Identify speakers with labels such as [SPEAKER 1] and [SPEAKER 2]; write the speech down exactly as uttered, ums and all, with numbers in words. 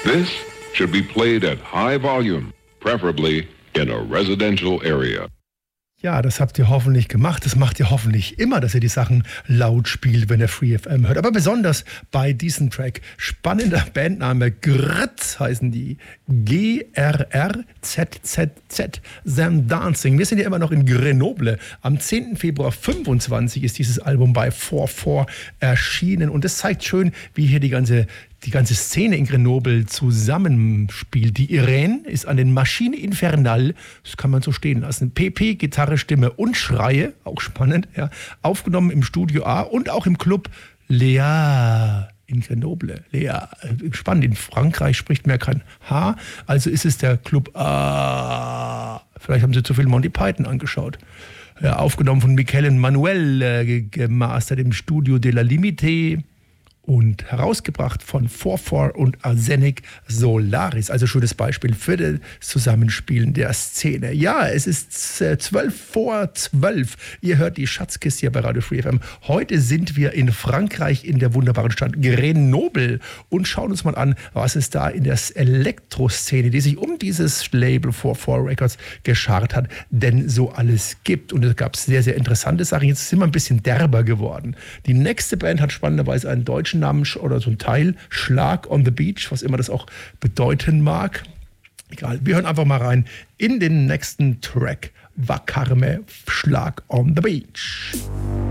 [SPEAKER 1] This should be played at high volume, preferably in a residential area.
[SPEAKER 2] Ja, das habt ihr hoffentlich gemacht. Das macht ihr hoffentlich immer, dass ihr die Sachen laut spielt, wenn ihr Free F M hört. Aber besonders bei diesem Track. Spannender Bandname. Gritz heißen die. G R R Z Z Z. Them Dancing. Wir sind ja immer noch in Grenoble. Am zehnten Februar fünfundzwanzig ist dieses Album bei vier vier erschienen. Und das zeigt schön, wie hier die ganze die ganze Szene in Grenoble zusammenspielt. Die Irene ist an den Maschine Infernal, das kann man so stehen lassen. P P, Gitarre, Stimme und Schreie, auch spannend, ja, aufgenommen im Studio A und auch im Club Lea in Grenoble. Lea, spannend, in Frankreich spricht man ja kein H, also ist es der Club A. Vielleicht haben sie zu viel Monty Python angeschaut. Ja, aufgenommen von Michel Manuel, äh, gemastert im Studio de la Limité. Und herausgebracht von vier vier und Arsenic Solaris. Also schönes Beispiel für das Zusammenspielen der Szene. Ja, es ist zwölf vor zwölf. Ihr hört die Schatzkiste hier bei Radio Free F M. Heute sind wir in Frankreich in der wunderbaren Stadt Grenoble und schauen uns mal an, was es da in der Elektroszene, die sich um dieses Label vier vier Records geschart hat, denn so alles gibt. Und es gab sehr, sehr interessante Sachen. Jetzt sind wir ein bisschen derber geworden. Die nächste Band hat spannenderweise einen deutschen Namen oder so ein Teil, Schlag on the Beach, was immer das auch bedeuten mag. Egal, wir hören einfach mal rein in den nächsten Track. Vacarme, Schlag on the Beach.